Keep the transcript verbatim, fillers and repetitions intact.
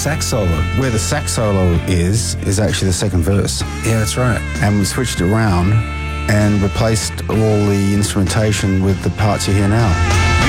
sax solo. Where the sax solo is, is actually the second verse. Yeah, that's right. And we switched it around and replaced all the instrumentation with the parts you hear now.